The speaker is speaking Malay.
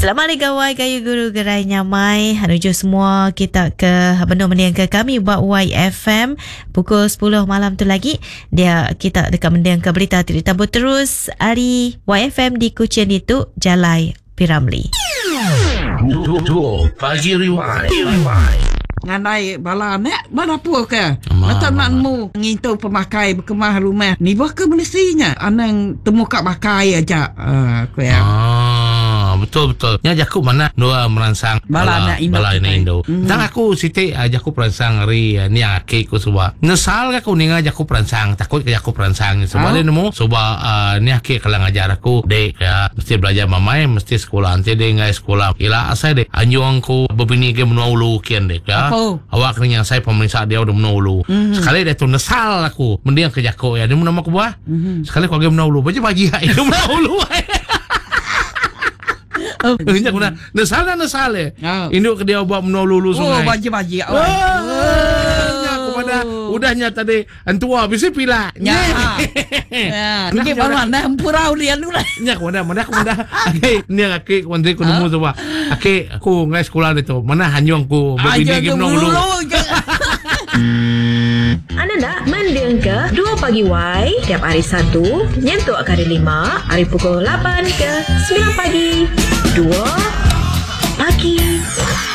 Selamat hari gawai kayu guru gerai nyamai. Hanuju semua kita ke benda mendiang ke kami buat YFM pukul 10 malam tu lagi. Kita dekat mendiang ke berita tidak tabur terus. Hari YFM di Kuching itu Jalai Piramli. Pagi Rewind. Ngandai bala nek mana apa ke? Mata nakmu ngintu pemakai berkemah rumah. Ni bah ke menisinya. Anang temu kat pakai aja. Aku ya. Betul. Nya jaku mana dua merangsang Bala na Indo. Tang aku siti jaku perangsang hari ni ake ku suba. Nesal aku ninga jaku perangsang takut ke jaku perangsang sebab dia nemu sebab ni ake kalang ajar aku dek ya mesti belajar mamai mesti sekolah ante de ngai sekolah ila asai de anjuang ku bebini ke menulu kian dek ya. Awak ni yang saya pemeriksa dia udah menulu. Sekali dia tu nesal aku mendiang ke jaku ya dia nama aku buah. Sekali kau ge menulu baju itu menulu. Ini aku nak nesal induk ke dia buat menolulu sungai. Baji. Aku pada udahnya tadi antua bisa pila. Ya. Ni baru anda empurau dia dulu lah. Nya aku dah. Ni aku mandiri ku nemu coba. Aku ngai sekolah itu. Mana hanyong ku bebini ke menolulu. Anda nak mendiang ke 2 pagi Y tiap hari Sabtu nyentuh hari 5 hari pukul 8 ke 9 pagi 2 pagi